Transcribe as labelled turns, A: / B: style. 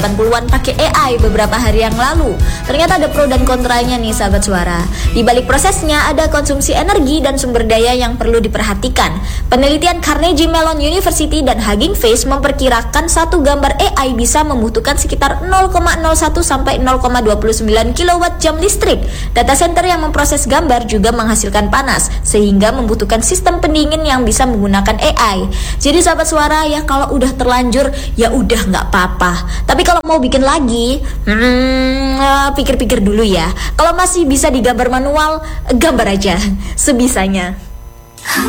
A: 80-an pakai AI beberapa hari yang lalu. Ternyata ada pro dan kontranya nih sahabat suara. Di balik prosesnya ada konsumsi energi dan sumber daya yang perlu diperhatikan. Penelitian Carnegie Mellon University dan Hugging Face memperkirakan satu gambar AI bisa membutuhkan sekitar 0,01 sampai 0,29 kW jam listrik. Data center yang memproses gambar juga menghasilkan panas sehingga membutuhkan sistem pendingin yang bisa menggunakan AI. Jadi sahabat suara ya, kalau udah terlanjur ya udah nggak apa-apa. Tapi kalau mau bikin lagi, pikir-pikir dulu ya. Kalau masih bisa digambar manual, gambar aja sebisanya.